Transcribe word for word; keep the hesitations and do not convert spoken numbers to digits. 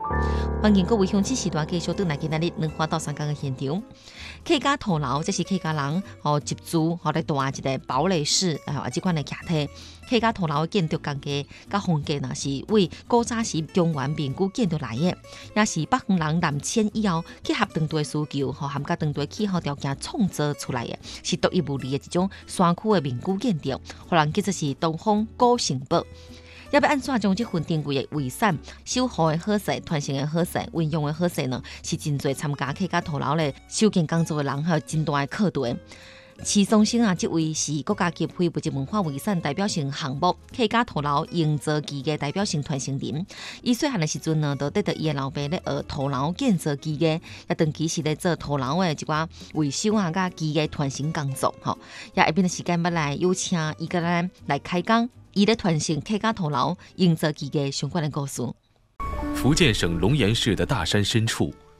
欢迎各位乡亲时段继续倒来今仔日两花到三江的现场。客家土楼，这是客家人哦集资哦来搭一个堡垒式啊，这款的客体。客家土楼的建筑工艺甲风格呢，是为古早时中原民居建筑来的，也是北方人南迁以后去合当地的需求，吼含甲当地气候条件创造出来的，是独一无二的一种山区的民居建筑，互人叫做是东方古城堡。要要安怎将这份珍贵的遗产、守护的好势、传承的好势、运用的好势呢？是真侪参加客家土楼的修建工作的人，还有真大的课题。市松生啊，这位是国家级非物质文化遗产代表性项目客家土楼营造技艺代表性传承人。伊细汉的时阵呢，就得到伊的老爸咧学土楼建造技艺，也长期是咧做土楼的一寡维修啊、甲技艺传承工作。吼，也下边的时间要来邀请伊个咱来开讲。伊咧传承客家土楼营造技艺相关的故事。 福建省龙岩市的大山深处，